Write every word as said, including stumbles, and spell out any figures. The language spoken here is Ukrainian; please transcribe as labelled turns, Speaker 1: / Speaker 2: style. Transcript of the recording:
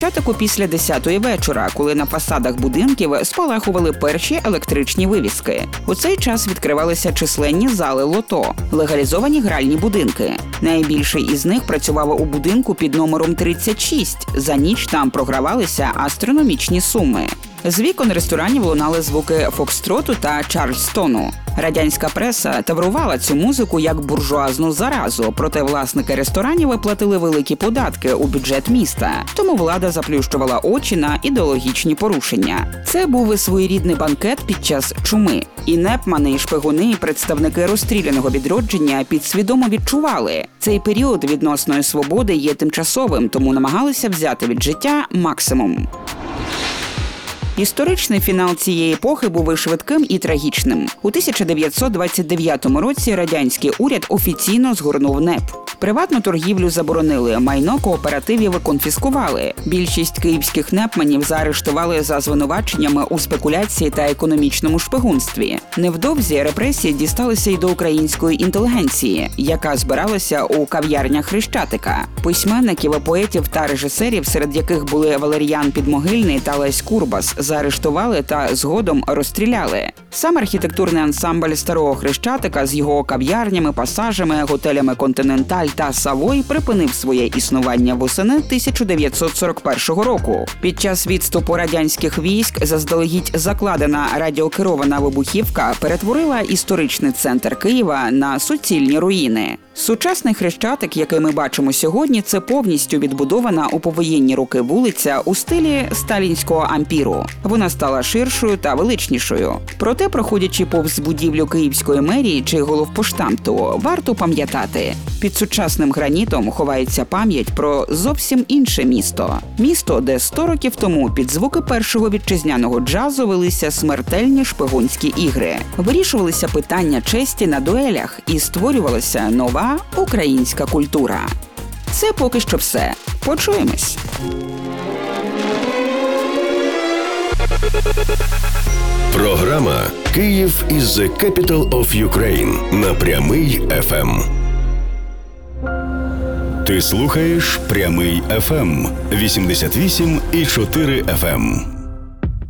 Speaker 1: Хрещатику після десятої вечора, коли на фасадах будинків спалахували перші електричні вивіски. У цей час відкривалися численні зали лото, легалізовані гральні будинки. Найбільший із них працював у будинку під номером тридцять шість. За ніч там програвалися астрономічні суми. З вікон ресторанів лунали звуки фокстроту та чарльстону. Радянська преса таврувала цю музику як буржуазну заразу, проте власники ресторанів платили великі податки у бюджет міста, тому влада заплющувала очі на ідеологічні порушення. Це був своєрідний банкет під час чуми. І непмани, і шпигуни, і представники розстріляного відродження підсвідомо відчували, цей період відносної свободи є тимчасовим, тому намагалися взяти від життя максимум. Історичний фінал цієї епохи був і швидким, і трагічним. У тисяча дев'ятсот двадцять дев'ятому році радянський уряд офіційно згорнув НЕП. Приватну торгівлю заборонили, майно кооперативів конфіскували. Більшість київських непманів заарештували за звинуваченнями у спекуляції та економічному шпигунстві. Невдовзі репресії дісталися й до української інтелігенції, яка збиралася у кав'ярнях Хрещатика. Письменників, поетів та режисерів, серед яких були Валеріян Підмогильний та Лесь Курбас, заарештували та згодом розстріляли. Сам архітектурний ансамбль старого Хрещатика з його кав'ярнями, пасажами, готелями «Континенталь» та «Савой» припинив своє існування восени тисяча дев'ятсот сорок першого року. Під час відступу радянських військ заздалегідь закладена радіокерована вибухівка перетворила історичний центр Києва на суцільні руїни. Сучасний Хрещатик, який ми бачимо сьогодні, це повністю відбудована у повоєнні роки вулиця у стилі сталінського ампіру. Вона стала ширшою та величнішою. Проте, проходячи повз будівлю Київської мерії чи головпоштамту, варто пам'ятати, під сучасним гранітом ховається пам'ять про зовсім інше місто. Місто, де сто років тому під звуки першого вітчизняного джазу велися смертельні шпигунські ігри. Вирішувалися питання честі на дуелях і створювалася нова українська культура. Це поки що все. Почуємось.
Speaker 2: Програма «Київ is the capital of Ukraine» на Прямий еф ем. Ти слухаєш Прямий еф ем вісімдесят вісім і чотири еф ем.